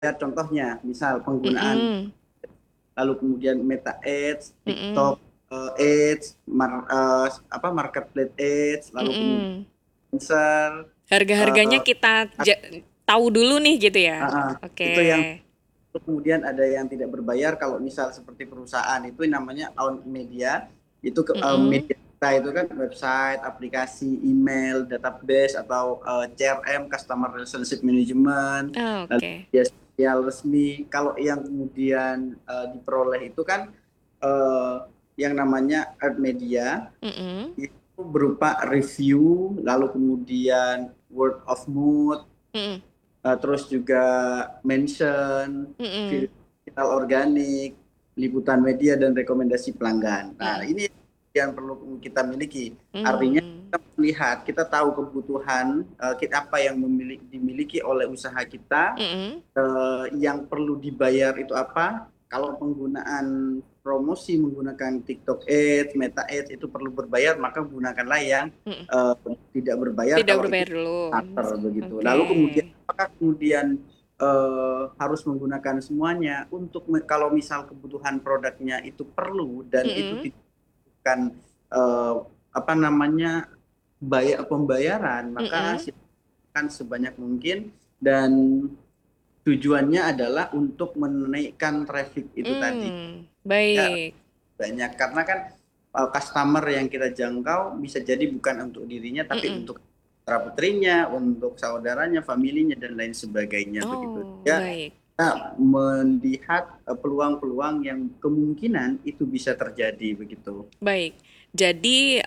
lihat contohnya, misal penggunaan Mm-mm. lalu kemudian Meta Ads, Mm-mm. TikTok Ads, Marketplace Ads, lalu kemudian Mm-mm. influencer, Harga-harganya eh, kita tahu dulu nih gitu ya. Oke. itu yang kemudian ada yang tidak berbayar. Kalau misal seperti perusahaan itu namanya owned media, itu Mm-mm. media kita itu kan website, aplikasi, email, database atau CRM, Customer Relationship Management, Ah, lalu oke. media sosial resmi. Kalau yang kemudian diperoleh itu kan eh, yang namanya earned media Mm-mm. itu berupa review, lalu kemudian word of mouth, Mm-mm. terus juga mention, Mm-mm. viral organik, liputan media dan rekomendasi pelanggan. Nah, Mm-mm. ini yang perlu kita miliki. Artinya Mm. kita melihat, kita tahu kebutuhan kita apa yang dimiliki oleh usaha kita, Mm-mm. yang perlu dibayar itu apa. Kalau penggunaan promosi menggunakan TikTok Ads, Meta Ads itu perlu berbayar, maka gunakanlah yang Mm-mm. eh, tidak berbayar Tidak kalau itu berbayar dulu. starter begitu. Oke. Lalu kemudian apakah kemudian harus menggunakan semuanya untuk kalau misal kebutuhan produknya itu perlu dan itu Mm-mm. tidak bukan eh, apa namanya pembayaran, maka Mm-mm. silakan sebanyak mungkin dan tujuannya adalah untuk menaikkan traffic itu tadi. Ya, Baik. banyak karena kan customer yang kita jangkau bisa jadi bukan untuk dirinya tapi Mm-mm. untuk putra putrinya, untuk saudaranya, familinya dan lain sebagainya begitu. Oh, Ya, baik. kita melihat peluang-peluang yang kemungkinan itu bisa terjadi begitu. Baik. Jadi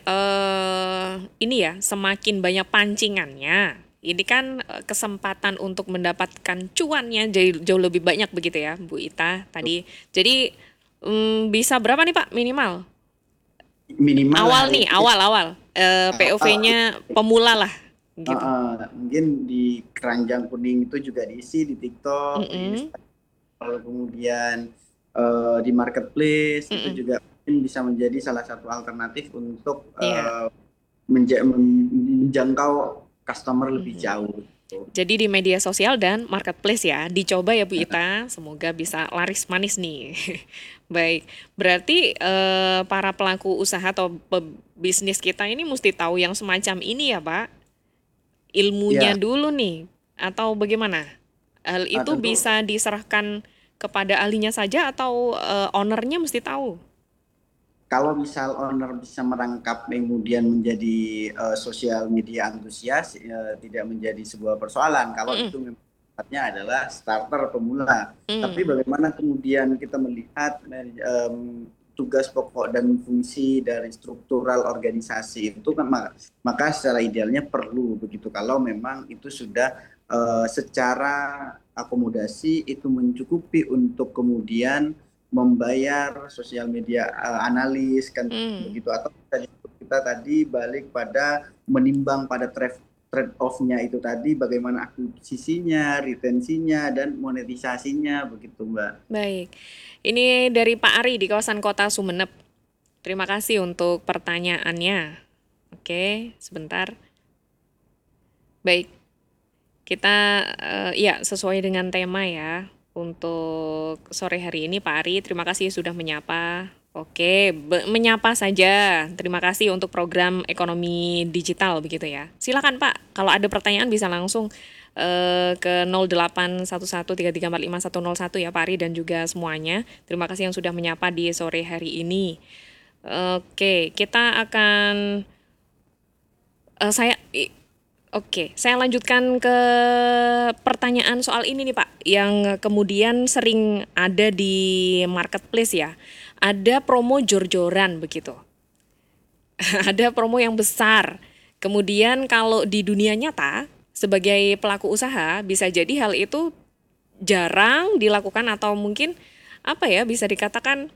ini ya, semakin banyak pancingannya. Ini kan kesempatan untuk mendapatkan cuannya jauh lebih banyak begitu ya, Bu Ita tadi. Jadi bisa berapa nih Pak minimal? Minimal Awal hari nih, ini awal-awal. awal POV-nya pemula lah, gitu. mungkin di keranjang kuning itu juga diisi di TikTok, di Mm-mm. Instagram, lalu kemudian di marketplace itu Mm-mm. juga mungkin bisa menjadi salah satu alternatif untuk Iya. menjangkau customer lebih Mhm. jauh. Gitu. Jadi di media sosial dan marketplace ya, dicoba ya Bu Ita, semoga bisa laris manis nih. Baik, berarti para pelaku usaha atau pebisnis kita ini mesti tahu yang semacam ini ya Pak, ilmunya Ya, dulu nih, atau bagaimana? Hal itu tentu bisa diserahkan kepada ahlinya saja atau ownernya mesti tahu? kalau misal owner bisa merangkap kemudian menjadi sosial media antusias, tidak menjadi sebuah persoalan. Kalau Mm-mm. itu memang sifatnya adalah starter pemula. Tapi Mm. bagaimana kemudian kita melihat tugas pokok dan fungsi dari struktural organisasi itu kan maka secara idealnya perlu begitu kalau memang itu sudah secara akomodasi itu mencukupi untuk kemudian membayar sosial media analis kan Mm. begitu atau kita tadi balik pada menimbang pada trade off-nya itu tadi bagaimana akuisisinya, retensinya dan monetisasinya begitu Mbak. Baik, ini dari Pak Ari di kawasan kota Sumeneb. Terima kasih untuk pertanyaannya. Oke, sebentar. Baik, kita ya sesuai dengan tema ya untuk sore hari ini Pak Ari. Terima kasih sudah menyapa. Oke, menyapa saja. Terima kasih untuk program ekonomi digital begitu ya. Silakan Pak, kalau ada pertanyaan bisa langsung ke 081133451101 ya Pak Ari dan juga semuanya. Terima kasih yang sudah menyapa di sore hari ini. Oke, kita akan eh, saya i- Oke, saya lanjutkan ke pertanyaan soal ini nih Pak, yang kemudian sering ada di marketplace ya. Ada promo jor-joran begitu. Ada promo yang besar. Kemudian kalau di dunia nyata, sebagai pelaku usaha, bisa jadi hal itu jarang dilakukan atau mungkin apa ya, bisa dikatakan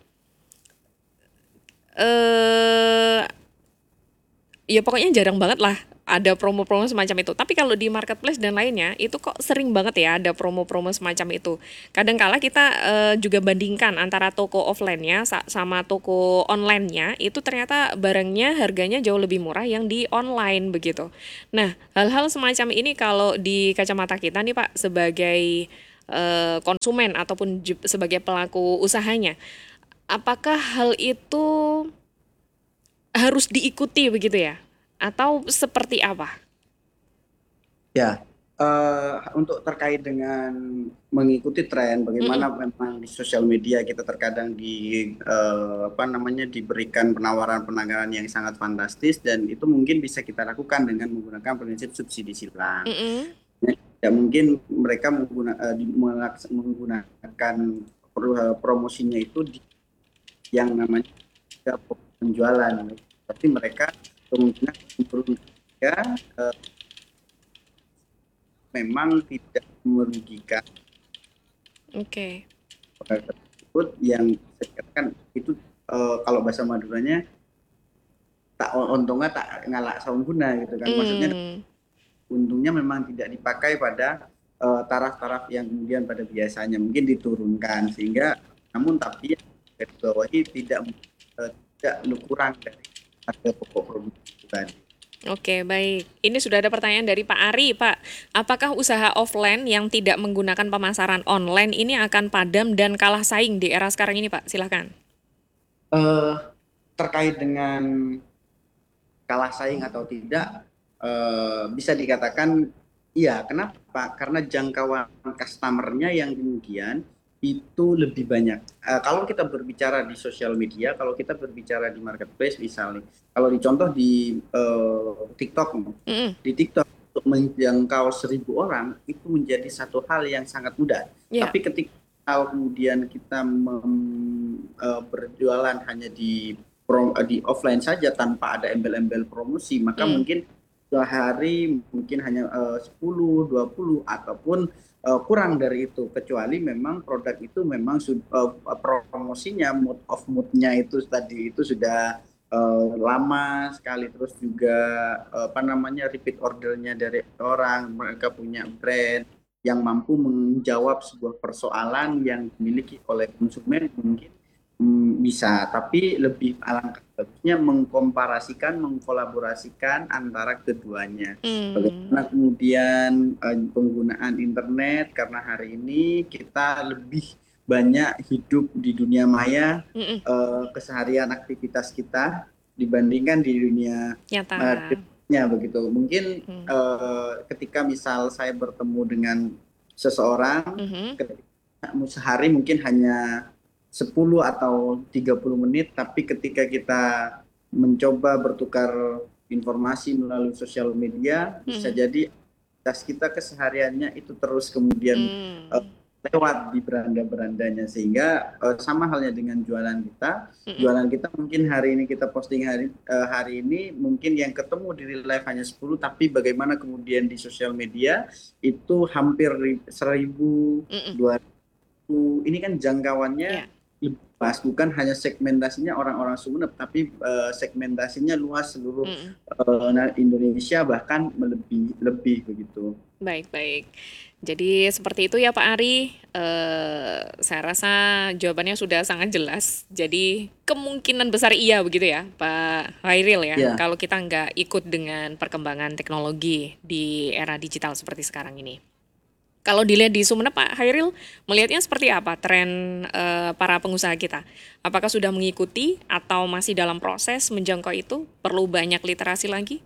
eh ya pokoknya jarang banget lah ada promo-promo semacam itu. Tapi kalau di marketplace dan lainnya itu kok sering banget ya ada promo-promo semacam itu. Kadangkala kita juga bandingkan antara toko offline-nya sama toko online-nya itu ternyata barangnya harganya jauh lebih murah yang di online begitu. Nah, hal-hal semacam ini kalau di kacamata kita nih Pak sebagai konsumen ataupun sebagai pelaku usahanya. Apakah hal itu harus diikuti begitu ya? Atau seperti apa? Ya, untuk terkait dengan mengikuti tren, bagaimana Mm-mm. memang di sosial media kita terkadang apa namanya diberikan penawaran-penawaran yang sangat fantastis dan itu mungkin bisa kita lakukan dengan menggunakan prinsip subsidi silang. Mm-mm. Ya mungkin mereka menggunakan promosinya itu di yang namanya penjualan, tapi mereka kemungkinan menurunkan harga, memang tidak merugikan Oke. produk tersebut yang saya katakan itu, kalau bahasa Maduranya tak untungnya tak ngalak saungguna gitu kan, maksudnya Hmm. untungnya memang tidak dipakai pada taraf-taraf yang kemudian pada biasanya mungkin diturunkan sehingga namun tapi yang dibawahi tidak kurang dari harga pokok produk itu tadi. Oke, baik. Ini sudah ada pertanyaan dari Pak Ari, Pak. Apakah usaha offline yang tidak menggunakan pemasaran online ini akan padam dan kalah saing di era sekarang ini, Pak? Silahkan. Eh, Terkait dengan kalah saing atau tidak, bisa dikatakan iya. Kenapa? Karena jangkauan customernya yang kemudian itu lebih banyak. Kalau kita berbicara di sosial media, kalau kita berbicara di marketplace misalnya, kalau dicontoh di TikTok, Mm-mm. di TikTok untuk menjangkau 1.000 orang itu menjadi satu hal yang sangat mudah. Ya. Tapi ketika kemudian kita berjualan hanya di offline saja tanpa ada embel-embel promosi, maka Mm. mungkin sehari mungkin hanya 10, 20 ataupun kurang dari itu, kecuali memang produk itu memang promosinya mood-nya itu tadi itu sudah lama sekali, terus juga apa namanya repeat ordernya dari orang, mereka punya brand yang mampu menjawab sebuah persoalan yang dimiliki oleh konsumen mungkin bisa, tapi lebih alangkah bagusnya mengkomparasikan, mengkolaborasikan antara keduanya. Mm. Bagaimana kemudian penggunaan internet, karena hari ini kita lebih banyak hidup di dunia maya, Mm-mm. keseharian aktivitas kita dibandingkan di dunia Nyata. realnya begitu. Mungkin Mm. ketika misal saya bertemu dengan seseorang, Mhm. sehari mungkin hanya 10 atau 30 menit, tapi ketika kita mencoba bertukar informasi melalui sosial media, bisa Mhm. jadi aktivitas kita kesehariannya itu terus kemudian Mm. lewat di beranda-berandanya, sehingga sama halnya dengan Mm-mm. jualan kita mungkin hari ini kita posting hari ini mungkin yang ketemu di real life hanya 10, tapi bagaimana kemudian di sosial media itu hampir 1.000, Mm-mm. 2.000, ini kan jangkauannya Ya. lebih luas, bukan hanya segmentasinya orang-orang Sumeneb, tapi segmentasinya luas seluruh Mm-mm. Indonesia, bahkan lebih lebih begitu. Baik, baik. Jadi seperti itu ya Pak Ari. Saya rasa jawabannya sudah sangat jelas. Jadi kemungkinan besar iya begitu ya Pak Hairil ya. Ya. Kalau kita nggak ikut dengan perkembangan teknologi di era digital seperti sekarang ini. Kalau dilihat di Sumeneb Pak Hairil, melihatnya seperti apa tren para pengusaha kita? Apakah sudah mengikuti atau masih dalam proses menjangkau itu? Perlu banyak literasi lagi?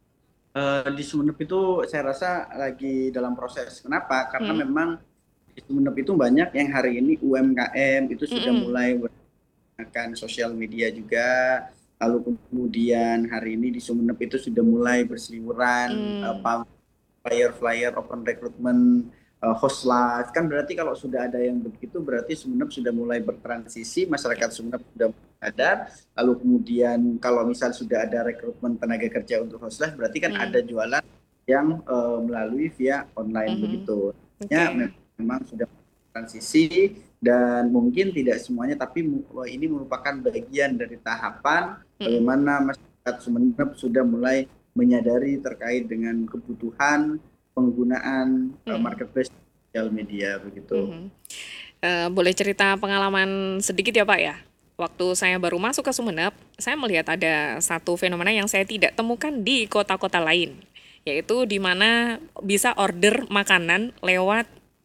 Di Sumeneb itu saya rasa lagi dalam proses. Kenapa? Karena Hmm. memang di Sumeneb itu banyak yang hari ini UMKM itu sudah Mm-mm. mulai menggunakan sosial media juga. Lalu kemudian hari ini di Sumeneb itu sudah mulai berseliweran Mm. flyer-flyer open recruitment, host live. Kan berarti kalau sudah ada yang begitu, berarti Sumeneb sudah mulai bertransisi, masyarakat Sumeneb sudah sadar. Lalu kemudian kalau misal sudah ada rekrutmen tenaga kerja untuk host live, berarti kan ada Mm. jualan yang melalui via online Mhm. begitu. Ya, Oke. memang sudah transisi dan mungkin tidak semuanya, tapi ini merupakan bagian dari tahapan Mhm. bagaimana masyarakat Sumeneb sudah mulai menyadari terkait dengan kebutuhan penggunaan Mhm. marketplace sosial media begitu. Mhm. Boleh cerita pengalaman sedikit ya Pak ya? Waktu saya baru masuk ke Sumeneb, saya melihat ada satu fenomena yang saya tidak temukan di kota-kota lain, yaitu di mana bisa order makanan lewat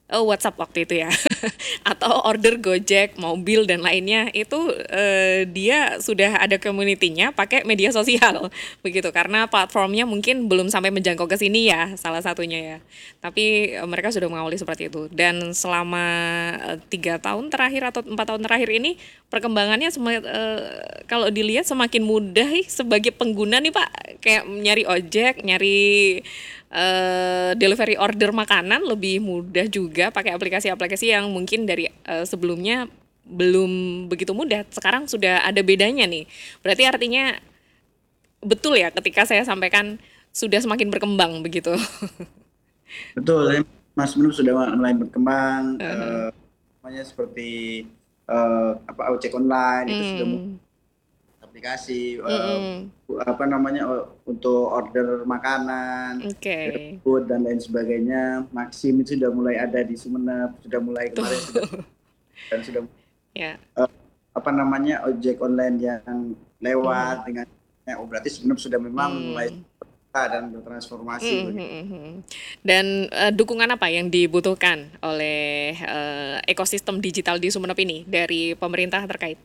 WhatsApp waktu itu ya, atau order Gojek, mobil dan lainnya itu dia sudah ada community-nya pakai media sosial begitu karena platformnya mungkin belum sampai menjangkau ke sini ya salah satunya ya. Tapi mereka sudah mengawali seperti itu dan selama 3 tahun terakhir atau 4 tahun terakhir ini perkembangannya kalau dilihat semakin mudah sebagai pengguna nih Pak, kayak nyari ojek, nyari delivery order makanan lebih mudah juga pakai aplikasi-aplikasi yang mungkin dari sebelumnya belum begitu mudah. Sekarang sudah ada bedanya nih. Berarti artinya betul ya ketika saya sampaikan sudah semakin berkembang begitu. Betul, Mas Menu sudah mulai berkembang, Heeh. namanya seperti ojek online itu sudah mulai Mm, aplikasi, mm-mm. apa namanya, untuk order makanan, Oke. food dan lain sebagainya. Maxim itu sudah mulai ada di Sumeneb, sudah mulai Tuh kemarin sudah dan sudah ya. eh, apa namanya, ojek online yang Mhm. lewat dengan oh berarti Sumeneb sudah memang mulai Hmm. dan bertransformasi Mhm, begitu. mhm, mhm. Dan dukungan apa yang dibutuhkan oleh ekosistem digital di Sumeneb ini dari pemerintah terkait?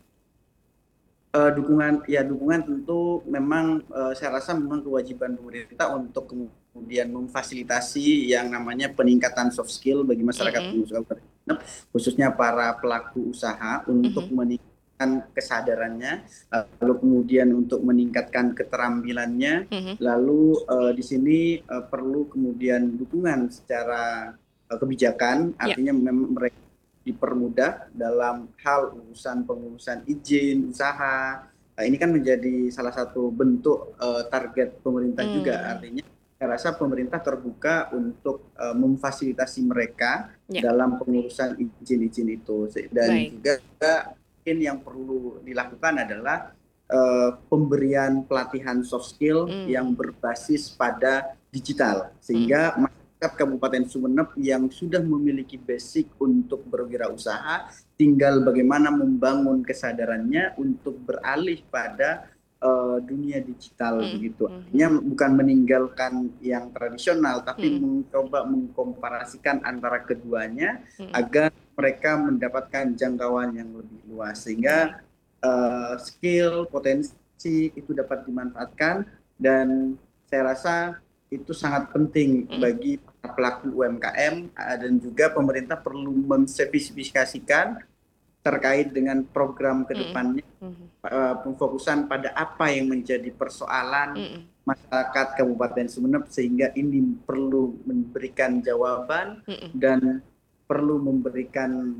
Dukungan tentu memang, saya rasa memang kewajiban pemerintah untuk kemudian memfasilitasi yang namanya peningkatan soft skill bagi masyarakat Mhm, pengusaha UMKM, khususnya para pelaku usaha untuk mhm, meningkatkan kesadarannya, lalu kemudian untuk meningkatkan keterampilannya, mhm. lalu, di sini, perlu kemudian dukungan secara, kebijakan, Ya, artinya memang mereka dipermudah dalam hal urusan pengurusan izin usaha. Ini kan menjadi salah satu bentuk target pemerintah juga. mmm, Artinya saya rasa pemerintah terbuka untuk memfasilitasi mereka ya, dalam pengurusan izin-izin itu. Dan baik, juga mungkin yang perlu dilakukan adalah pemberian pelatihan soft skill yang mmm, berbasis pada digital, mhm, sehingga Kabupaten Sumeneb yang sudah memiliki basic untuk berwirausaha, tinggal bagaimana membangun kesadarannya untuk beralih pada dunia digital mhm, begitu. mhm, Artinya bukan meninggalkan yang tradisional, tapi mhm, mencoba mengkomparasikan antara keduanya mhm, agar mereka mendapatkan jangkauan yang lebih luas, baik, sehingga skill, potensi itu dapat dimanfaatkan dan saya rasa itu sangat penting mhm, bagi para pelaku UMKM dan juga pemerintah perlu menspesifikasikan terkait dengan program ke mhm, depannya, mhm, pemfokusan pada apa yang menjadi persoalan mhm, masyarakat Kabupaten Sumeneb sehingga ini perlu memberikan jawaban mhm. dan perlu memberikan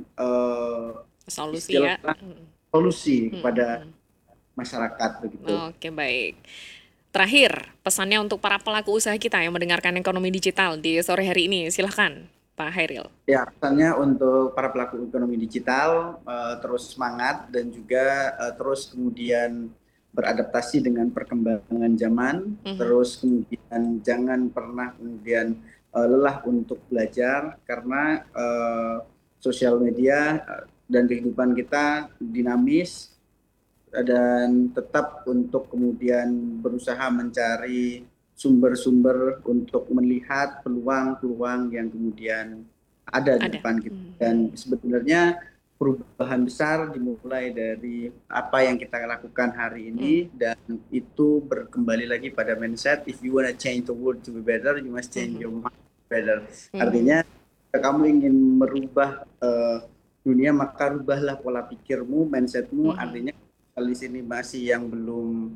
Solusi istilah ya, mhm, solusi mhm, kepada mhm. masyarakat begitu. Oke, baik. Terakhir, pesannya untuk para pelaku usaha kita yang mendengarkan ekonomi digital di sore hari ini, silahkan Pak Hairil. Ya, pesannya untuk para pelaku ekonomi digital terus semangat dan juga terus kemudian beradaptasi dengan perkembangan zaman, Mhm, terus kemudian jangan pernah kemudian lelah untuk belajar karena sosial media dan kehidupan kita dinamis dan tetap untuk kemudian berusaha mencari sumber-sumber untuk melihat peluang-peluang yang kemudian ada di ada. depan kita. Mhm, Dan mhm, sebenarnya perubahan besar dimulai dari apa yang kita lakukan hari mhm, ini dan itu berkembali lagi pada mindset. If you wanna change the world to be better, you must change mhm, your mind better. mhm, Artinya jika kamu ingin merubah dunia maka rubahlah pola pikirmu, mindsetmu. mhm, Artinya di sini masih yang belum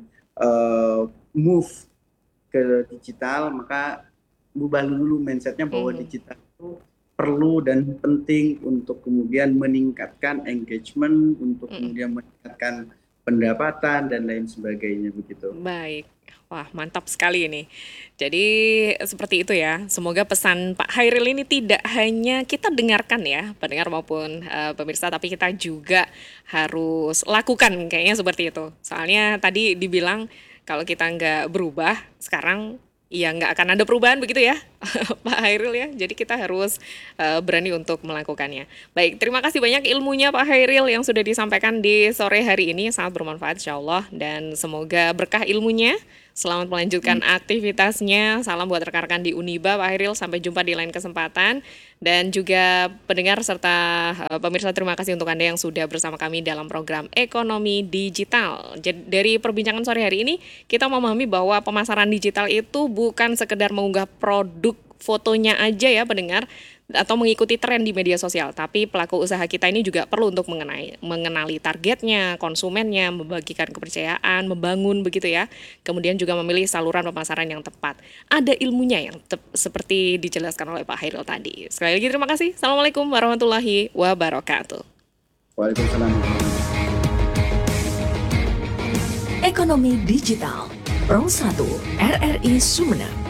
move ke digital, maka ubah dulu mindsetnya bahwa mhm, digital itu perlu dan penting untuk kemudian meningkatkan engagement, untuk mhm. kemudian meningkatkan pendapatan dan lain sebagainya begitu. Baik. Wah, mantap sekali ini. Jadi seperti itu ya. Semoga pesan Pak Hairil ini tidak hanya kita dengarkan ya, pendengar maupun pemirsa, tapi kita juga harus lakukan kayaknya seperti itu. Soalnya tadi dibilang kalau kita nggak berubah sekarang, ya nggak akan ada perubahan begitu ya, Pak Hairil ya. Jadi kita harus berani untuk melakukannya. Baik, terima kasih banyak ilmunya Pak Hairil yang sudah disampaikan di sore hari ini. Sangat bermanfaat insya Allah. Dan semoga berkah ilmunya, Selamat melanjutkan aktivitasnya. Salam buat rekan-rekan di Uniba, Pak Hairil. Sampai jumpa di lain kesempatan. Dan juga pendengar serta pemirsa, terima kasih untuk Anda yang sudah bersama kami dalam program Ekonomi Digital. Jadi, dari perbincangan sore hari ini, kita memahami bahwa pemasaran digital itu bukan sekedar mengunggah produk fotonya aja ya pendengar, atau mengikuti tren di media sosial, tapi pelaku usaha kita ini juga perlu untuk mengenali targetnya, konsumennya, membagikan kepercayaan, membangun begitu ya. Kemudian juga memilih saluran pemasaran yang tepat. Ada ilmunya yang seperti dijelaskan oleh Pak Hairil tadi. Sekali lagi terima kasih. Assalamualaikum warahmatullahi wabarakatuh. Waalaikumsalam. Ekonomi Digital Pro 1 RRI Sumeneb.